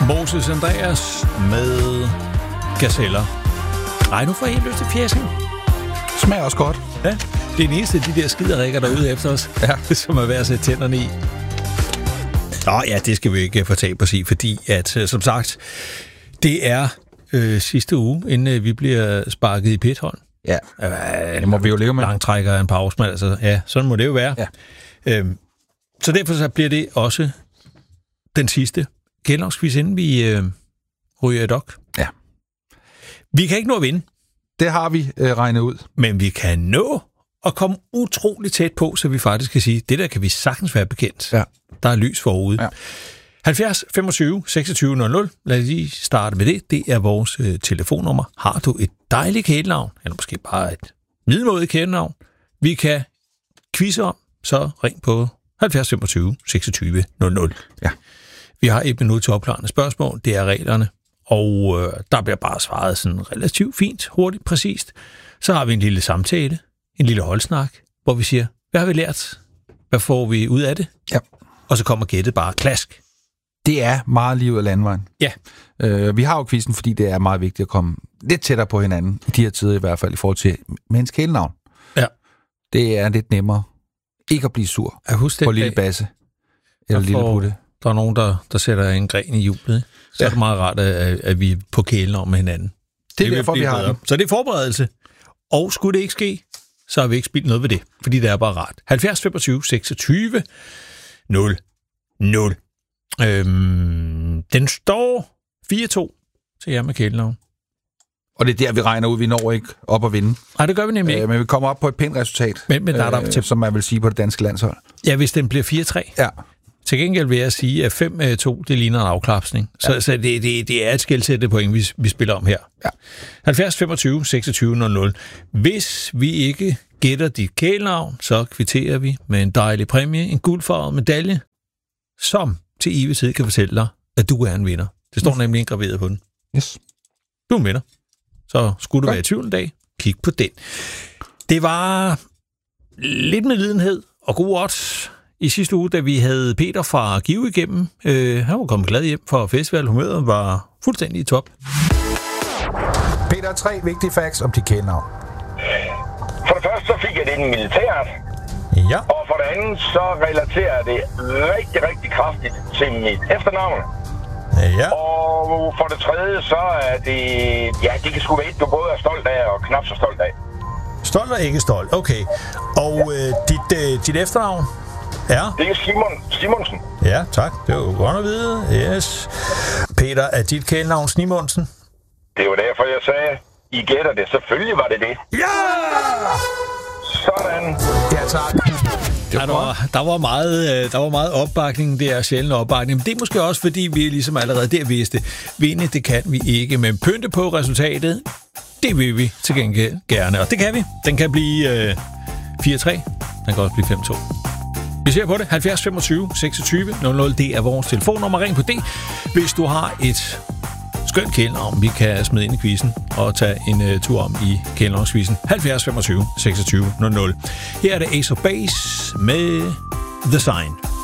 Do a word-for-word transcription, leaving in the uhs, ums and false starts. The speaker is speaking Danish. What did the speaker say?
Moses Andreas med gazeller. Ej, nu får jeg helt lyst til fjæsken. Smager også godt. Ja, det er den eneste af de der skiderikker, der er ude efter os, ja. Som er værd at sætte tænderne i. Nå ja, det skal vi ikke få tag på sig, fordi at, som sagt, det er øh, sidste uge, inden øh, vi bliver sparket i pithold. Ja, øh, det må vi jo leve med. Langtrækker af en pause, men altså, ja, sådan må det jo være. Ja. Øhm, så derfor så bliver det også den sidste kælderskviz, inden vi øh, ryger et dok. Ja. Vi kan ikke nå at vinde. Det har vi øh, regnet ud. Men vi kan nå at komme utroligt tæt på, så vi faktisk kan sige, det der kan vi sagtens være bekendt. Ja. Der er lys forude. Ja. halvfjerds femogtyve seksogtyve nul nul. Lad os lige starte med det. Det er vores øh, telefonnummer. Har du et dejligt kælenavn, eller måske bare et middelmådigt kælenavn, vi kan quizze om, så ring på halvfjerds femogtyve seksogtyve nul nul. Ja. Vi har et minut til opklarende spørgsmål. Det er reglerne. Og øh, der bliver bare svaret sådan relativt fint, hurtigt, præcist. Så har vi en lille samtale, en lille holdsnak, hvor vi siger, hvad har vi lært? Hvad får vi ud af det? Ja. Og så kommer gættet bare klask. Det er meget lige ud af landvejen. Ja. Øh, vi har jo quizzen, fordi det er meget vigtigt at komme lidt tættere på hinanden, i de her tider i hvert fald, i forhold til mennesks kælenavn. Ja. Det er lidt nemmere ikke at blive sur på lille Basse eller lille Putte. Der er nogen, der, der sætter en gren i hjulet. Så ja. Er det meget rart, at, at vi er på kælenavn med hinanden. Det er det derfor, vi har det. Så det er forberedelse. Og skulle det ikke ske, så har vi ikke spildt noget ved det, fordi det er bare rart. halvfjerds femogtyve seksogtyve nul nul. Øhm, den står fire to til jer med kælenavn. Og det er der, vi regner ud, vi når ikke op at vinde. Nej, det gør vi nemlig ikke. Øh, men vi kommer op på et pænt resultat, men, men der er der øh, til... som man vil sige på det danske landshold. Ja, hvis den bliver fire tre. Ja. Til gengæld vil jeg sige, at fem to, det ligner en afklapsning. Så, ja. så det, det, det er et skelsættende point, vi, vi spiller om her. Ja. halvfjerds femogtyve seksogtyve nul nul. Hvis vi ikke gætter dit kælenavn, så kvitterer vi med en dejlig præmie, en guldfarvet medalje, som til evig tid kan fortælle dig, at du er en vinder. Det står yes. nemlig indgraveret på den. Yes. Du er en vinder. Så skulle du være i tvivl en dag, kig på den. Det var lidt med lidenhed og god odds i sidste uge, da vi havde Peter fra Give igennem. Øh, han var kommet glad hjem for festival. Humøret var fuldstændig i top. Peter, tre vigtige facts om dit kælenavn. For det første, så fik jeg det i den militæret. Ja. Og for det andet, så relaterer det rigtig, rigtig kraftigt til mit efternavn. Ja. Og for det tredje, så er det... Ja, det kan sgu være et, du både er stolt af og knap så stolt af. Stolt og ikke stolt, okay. Og øh, dit, øh, dit efternavn? Ja. Det er Simon Simonsen. Ja, tak. Det var jo godt at vide. Yes. Peter, er dit kælenavn Simonsen? Det var derfor, jeg sagde, I gætter det. Selvfølgelig var det det. Ja! Sådan. Ja, tak. Ja, der, var, der, var meget, der var meget opbakning der, sjældent opbakning. Men det er måske også, fordi vi ligesom allerede der vidste, vinde, det kan vi ikke. Men pynte på resultatet, det vil vi til gengæld gerne. Og det kan vi. Den kan blive øh, fire tre. Den kan også blive fem to. Vi ser på det. halvfjerds femogtyve seksogtyve nul nul. Det er vores telefonnummer. Ring på det, hvis du har et skønt kælenavn, vi kan smide ind i quizzen og tage en uh, tur om i kælenavnsquizzen. halvfjerds femogtyve seksogtyve nul nul. Her er det Ace of Base med The Sign.